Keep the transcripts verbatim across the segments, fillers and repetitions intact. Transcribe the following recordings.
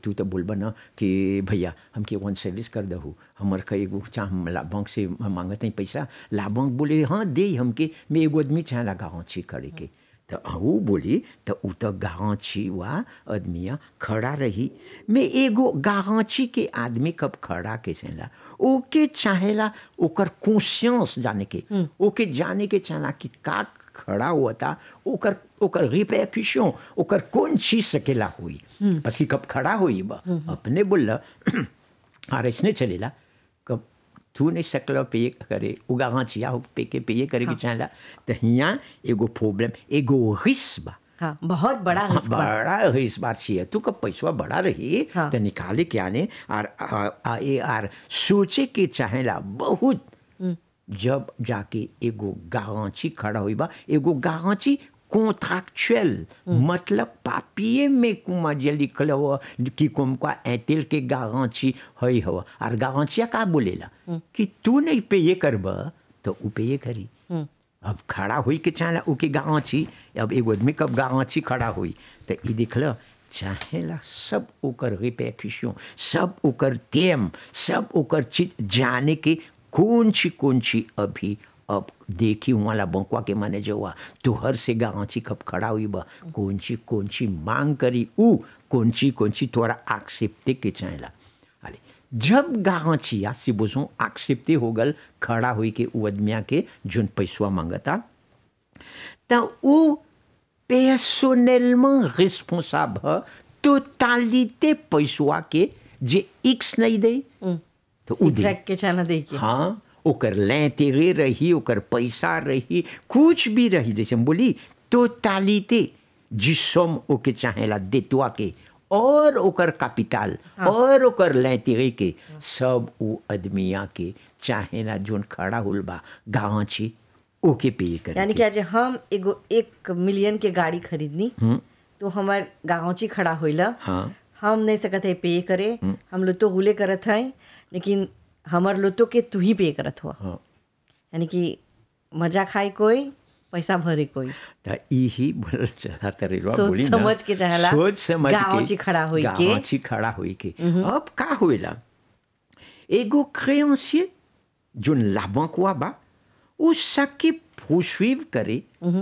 तू तो बोलबा ना कि भैया हमके वन सर्विस कर दहू, हमर का एगो चाह हम ला बैंक से मांगत हैं पैसा, ला बैंक बोले हाँ दे हमके, मैं एगो आदमी चाहे गाँची करे के। तो वो बोली तो उ तो गाँची वा आदमिया खड़ा रही। मैं एगो गाँची के आदमी कब खड़ा के चला, ओके चाहेला ओकर कॉन्शियस जाने के, ओके जाने के चाहला कि का खड़ा हुआ था, ओकर ओकर रिपरकशन ओकर कौन चीज सकेला हुई, बस कब खड़ा हुई बा अपने बोला आर इसने चलेला कब तू नहीं सकल पे करे उगा चिया पे के पे करे के चाहला। तो यहाँ एगो प्रॉब्लम एगो रिस्क बा, हाँ, बहुत बड़ा रिस्क बा, बड़ा रिस्क बा छिए। तू कब पैसा बड़ा रही हाँ। तो निकाले के आने आर आर आर सोचे के चाहेला बहुत। जब जाके एगो गारंटी खड़ा हुई बा, एगो गारंटी कॉन्ट्रैक्चुअल मतलब पापिये में कुमा जे लिखल हो कि कुमका एंटेल के गारंटी है हो, और गारंटिया का बोलेला कि तू नहीं पे ये करबा तो उ पे ये करी। अब खड़ा हुई के चाहला उके गारंटी, अब एगो आदमी कब गारंटी खड़ा हुई तो ई देखल चाहेला सब ओकर रिपरकशन, सब ओकर टेम, सब ओकर चीज जाने के कौन सी कौन सी अभी अब देखी वाला बंकवा के माने जो हुआ तोहर से गाँची कब खड़ा हुई बा, कौन सी कौन सी मांग करी उ कौन सी कौन सी तोरा एक्सेप्टे के चाहेला। अरे जब गाँचिया से बोझो एक्सेप्टे हो गल खड़ा हुई के उ आदमिया के जोन पैसवा मांगता, तो उ पर्सनellement रिस्पॉन्साबल टोटालिटे पैसवा के जे एक्स नहीं दे तो उ दे के चाहना दे के हाँ ओकर l'intérêt रही, ओकर पैसा रही, कुछ भी रही, जैसे हम बोली टोटालिटे जिसम ओके चाहेला देतवा के और ओकर कैपिटल हाँ। और ओकर l'intérêt के सब वो आदमिया के चाहेला जोन खड़ा हुल बा गाँची ओके पे करे। यानी कि आज हम एगो एक मिलियन के गाड़ी खरीदनी तो हमार गाँची खड़ा होइला हाँ। हम नहीं सकत है पे करे, हम लोग तो हुले करत हैं लेकिन हमार लोतो के तू ही पे करत हुआ हाँ। यानी कि मजा खाए कोई पैसा भरे कोई, तो यही बोल चला तरेवा सोच बोली समझ के चाहला सोच समझ के गाँची खड़ा होई के गाँची खड़ा होई के अब का होइला एगो créancier जोन ला बैंकवा बा उ सके poursuivre करे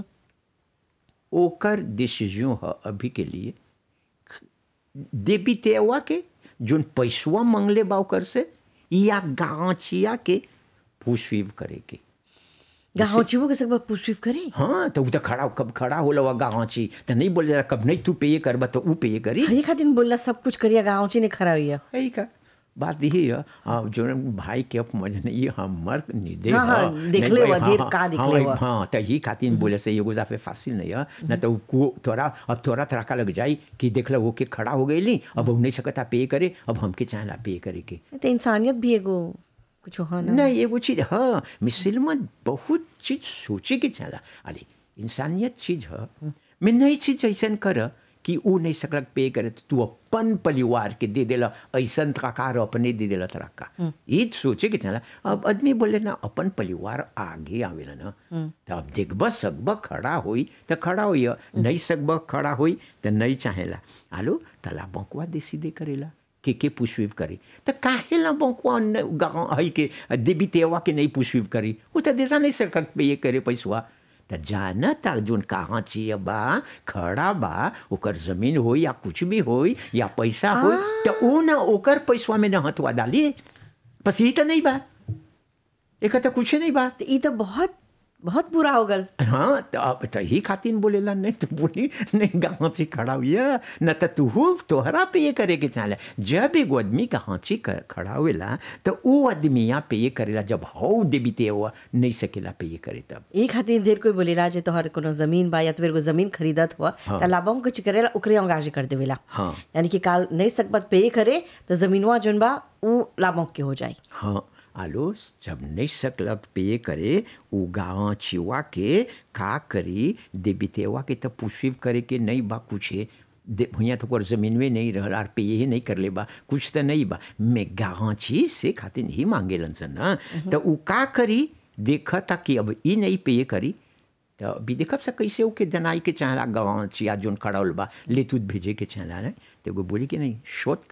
ओकर डिसीजन है अभी के लिए डेबिटेवा के जोन पैसवा मांगले बा ओकर से या गाँचिया के poursuivre करे के गाँचियों के सब poursuivre करे। हाँ तो तो खड़ा कब खड़ा होला वा गाँची तो नहीं बोल कब नहीं तू पे करबा तो उ पे करी हई खातिर बोलला सब कुछ करिया गाँची ने खड़ा हुई है का बात यही है। हाँ जो भाई के अप मजा नहीं हमर निदे हाँ, हाँ, देख ले वधीर का देख ले हाँ, हाँ तो ही खातिर बोले से एगो जाफे फासिल नहीं है ना तो को तोरा अब तोरा तड़का लग जाई कि देख लो वो के खड़ा हो गई ली अब नहीं सकता पे करे, अब हमके चाहला पे करे के तो इंसानियत भी एगो कुछ हो ना नहीं एगो चीज हाँ मुसलमान बहुत चीज सोचे के चाहला। अरे इंसानियत चीज है मैं नई चीज ऐसा कर कि वो नहीं सकलक पे करे तो तू अपन परिवार के दे देला ऐसा प्रकार अपने दे देला तरक्का ये सोचे के चला। अब आदमी बोले ना अपन परिवार आगे आवेला ना तो अब देखब सकब खड़ा हुई तो खड़ा हुई, नहीं सकब खड़ा हुई तो नहीं चाहेला आलो तला बंकवा देसीदे करेला के के पुष्विव करी तो काहे ला बंकवा गाँव है के देवी तेवा के नहीं पुष्विव करी वो तो देशा नहीं सकक पे ये करे पैसवा तो जाना था जोन कहाँ चाहिए बा खड़ा बा ओकर जमीन हो या कुछ भी हो या पैसा हो तो वो ना ओकर पैसवा में न हथवा डाली बस ये तो नहीं बा एक तो कुछ नहीं बा तो ये तो बहुत बहुत बुरा हो गल। हाँ तो अब तो ही खातिर बोलेला नहीं तो बोली नहीं गाँव से खड़ा हुई न तो तू हो तोहरा पे ये करे के चाहे जब एक आदमी गाँव से खड़ा हुएला तो वो आदमी यहाँ पे ये करेला जब हो देबीते हुआ नहीं सकेला पे ये करे तब एक खातिर देर कोई बोलेला जे तोहर कोनो जमीन बा या तो को जमीन खरीदत हुआ हाँ। तो लाभों कुछ करेला ओकरे अंगाज कर देवेला हाँ। यानी कि काल नहीं सकबत पे करे तो जमीनवा जोन बा उ लाभों के हो जाए। हाँ आलो जब नहीं सकलक पे करे उ गाँव छिवा के का करी देबीतेवा के तो पुष्विव करे के नहीं बा कुछ भैया तो जमीन में नहीं रह और पे ही नहीं कर ले बा कुछ तो नहीं बा मैं गाँव छी से खातिर ही मांगेलन सन ना तो उ का करी देखा था कि अब ई नहीं पे करी तो अभी देखब से कैसे ओके जनाई के चाहला गाँव छिया जोन खड़ाउल बा ले तूत भेजे के चाहला है तो एगो बोली कि नहीं शॉर्ट